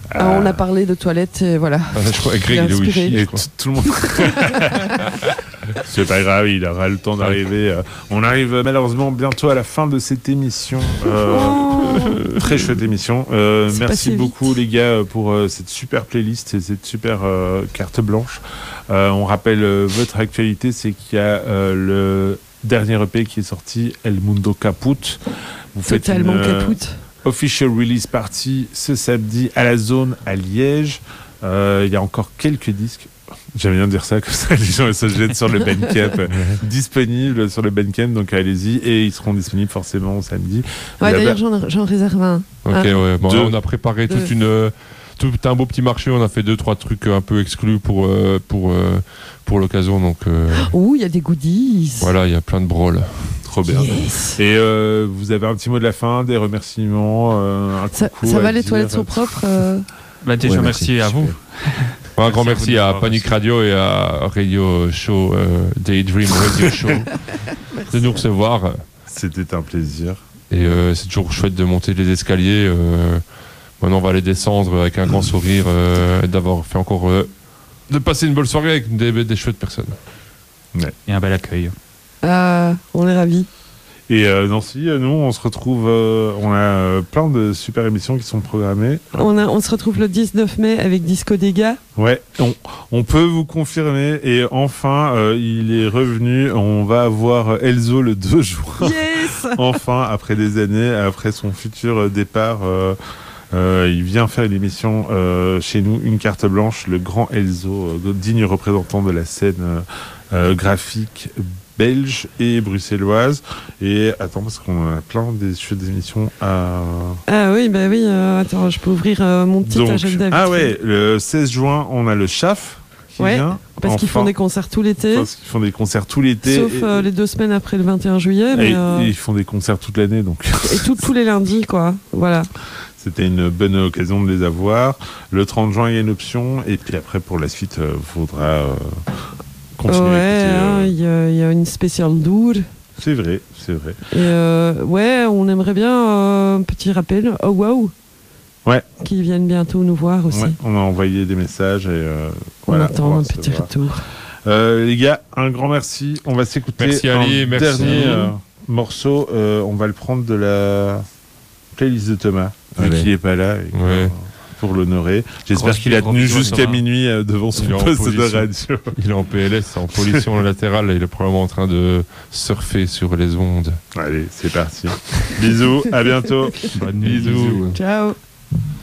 On a parlé de toilettes, et voilà. Je crois que Greg, il est Wi-Fi. Et tout le monde. C'est pas grave, il aura le temps d'arriver. On arrive malheureusement bientôt à la fin de cette émission. Très chouette émission. Merci beaucoup les gars pour cette super playlist et cette super carte blanche. On rappelle votre actualité, c'est qu'il y a le dernier EP qui est sorti, El Mundo Caput. Vous faites totalement caput. Official Release Party ce samedi à la Zone à Liège. Il y a encore quelques disques. J'aime bien dire ça, comme ça les gens se jettent sur le Bandcamp, disponible sur le Bandcamp, donc allez-y, et ils seront disponibles forcément samedi. Ouais, d'ailleurs j'en réserve un. Ok, ouais. Bon, on a préparé tout un beau petit marché, on a fait 2-3 trucs un peu exclus pour l'occasion. Donc, il y a des goodies. Voilà, il y a plein de brawls. Trop bien. Yes. Et vous avez un petit mot de la fin, des remerciements, un coucou. Ça va, les toilettes sont propres Déjà, merci à vous. Un grand merci à Panic Radio et à Radio Show, Daydream Radio Show, de nous recevoir. C'était un plaisir. Et c'est toujours chouette de monter les escaliers. Maintenant, on va aller descendre avec un grand sourire, d'avoir fait encore. De passer une bonne soirée avec des chouettes personnes. Ouais. Et un bel accueil. On est ravis. Et Nancy, nous, on se retrouve. On a plein de super émissions qui sont programmées. On se retrouve le 19 mai avec Disco Dégâts. Ouais, on peut vous confirmer. Et enfin, il est revenu. On va avoir Elzo le 2 juin. Yes. Enfin, après des années, après son futur départ. Il vient faire une émission chez nous, Une carte blanche, le grand Elzo, digne représentant de la scène graphique belge et bruxelloise. Et attends, parce qu'on a plein d'émissions à... Ah oui, bah oui, attends, je peux ouvrir mon petit agenda. Ah ouais, le 16 juin, on a le CHAF qui vient. Parce qu'ils font des concerts tout l'été. Parce qu'ils font des concerts tout l'été. Sauf les 2 semaines après le 21 juillet. Mais, et ils font des concerts toute l'année, donc... Et tous les lundis, quoi. Voilà. C'était une bonne occasion de les avoir. Le 30 juin, il y a une option. Et puis après, pour la suite, il faudra continuer à écouter. Il y a une spéciale Dour. C'est vrai, c'est vrai. Et on aimerait bien un petit rappel. Oh wow. Ouais. Qui viennent bientôt nous voir aussi. Ouais, on a envoyé des messages et on attend un petit retour. Les gars, un grand merci. On va s'écouter un dernier morceau. On va le prendre de la playlist de Thomas, qui n'est pas là. Pour l'honorer. J'espère qu'il a tenu jusqu'à minuit devant son poste de radio. Il est en PLS, en pollution latérale, et il est probablement en train de surfer sur les ondes. Allez, c'est parti. Bisous, à bientôt. Bonne nuit. Bisous. Ciao.